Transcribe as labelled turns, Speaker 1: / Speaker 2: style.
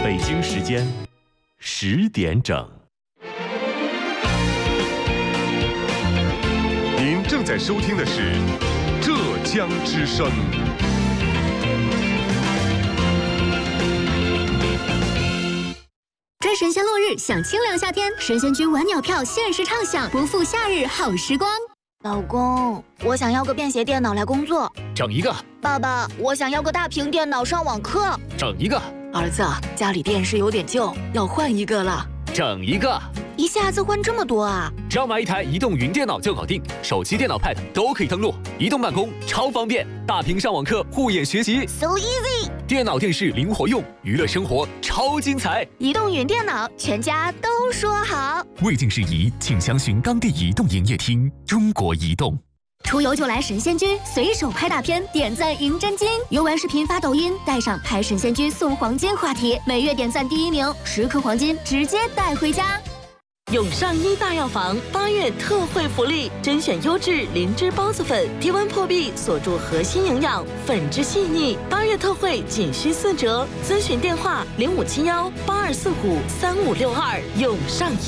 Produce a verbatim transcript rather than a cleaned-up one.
Speaker 1: 北京时间十点整。
Speaker 2: 您正在收听的是浙江之声。
Speaker 3: 追神仙落日，享清凉夏天，神仙居晚鸟票限时畅享，不负夏日好时光。
Speaker 4: 老公，我想要个便携电脑来工作。
Speaker 5: 整一个。
Speaker 4: 爸爸，我想要个大屏电脑上网课。
Speaker 5: 整一个。
Speaker 6: 儿子，家里电视有点旧，要换一个了。
Speaker 5: 整一个。
Speaker 4: 一下子换这么多啊？
Speaker 5: 只要买一台移动云电脑就搞定，手机、电脑、Pad 都可以登录，移动办公超方便，大屏上网课、护眼学习
Speaker 4: ，so easy。
Speaker 5: 电脑、电视灵活用，娱乐生活超精彩。
Speaker 4: 移动云电脑，全家都说好。
Speaker 7: 未经事宜，请详询当地移动营业厅。中国移动。
Speaker 3: 出游就来神仙居，随手拍大片，点赞赢真金。游玩视频发抖音，带上拍神仙居送黄金话题，每月点赞第一名，十颗黄金直接带回家。
Speaker 8: 永上医大药房八月特惠福利，甄选优质灵芝孢子粉，低温破壁，锁住核心营养，粉质细腻。八月特惠仅需四折，咨询电话零五七幺八二四五三五六二。永上医。